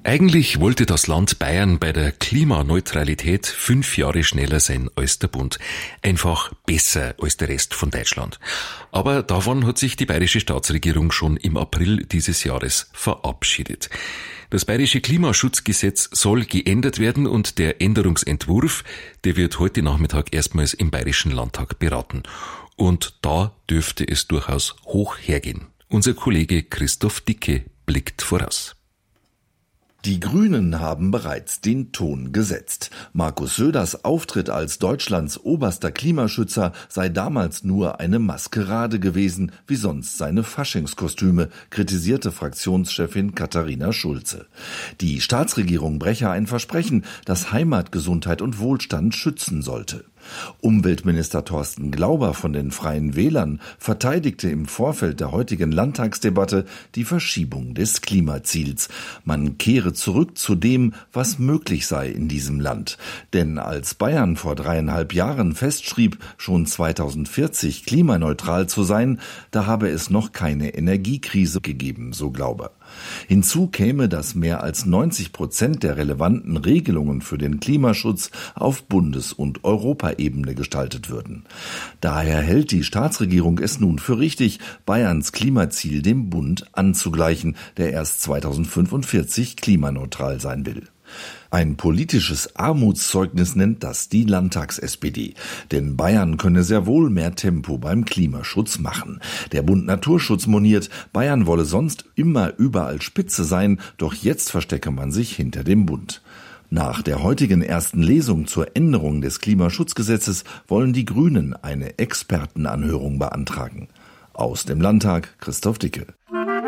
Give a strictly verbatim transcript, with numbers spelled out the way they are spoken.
Eigentlich wollte das Land Bayern bei der Klimaneutralität fünf Jahre schneller sein als der Bund. Einfach besser als der Rest von Deutschland. Aber davon hat sich die bayerische Staatsregierung schon im April dieses Jahres verabschiedet. Das bayerische Klimaschutzgesetz soll geändert werden und der Änderungsentwurf, der wird heute Nachmittag erstmals im Bayerischen Landtag beraten. Und da dürfte es durchaus hoch hergehen. Unser Kollege Christoph Dicke blickt voraus. Die Grünen haben bereits den Ton gesetzt. Markus Söders Auftritt als Deutschlands oberster Klimaschützer sei damals nur eine Maskerade gewesen, wie sonst seine Faschingskostüme, kritisierte Fraktionschefin Katharina Schulze. Die Staatsregierung breche ein Versprechen, das Heimat, Gesundheit und Wohlstand schützen sollte. Umweltminister Thorsten Glauber von den Freien Wählern verteidigte im Vorfeld der heutigen Landtagsdebatte die Verschiebung des Klimaziels. Man kehre zurück zu dem, was möglich sei in diesem Land. Denn als Bayern vor dreieinhalb Jahren festschrieb, schon zweitausendvierzig klimaneutral zu sein, da habe es noch keine Energiekrise gegeben, so Glauber. Hinzu käme, dass mehr als neunzig Prozent der relevanten Regelungen für den Klimaschutz auf Bundes- und Europaebene gestaltet würden. Daher hält die Staatsregierung es nun für richtig, Bayerns Klimaziel dem Bund anzugleichen, der erst zweitausendfünfundvierzig klimaneutral sein will. Ein politisches Armutszeugnis nennt das die Landtags-S P D. Denn Bayern könne sehr wohl mehr Tempo beim Klimaschutz machen. Der Bund Naturschutz moniert, Bayern wolle sonst immer überall Spitze sein, doch jetzt verstecke man sich hinter dem Bund. Nach der heutigen ersten Lesung zur Änderung des Klimaschutzgesetzes wollen die Grünen eine Expertenanhörung beantragen. Aus dem Landtag Christoph Dicke.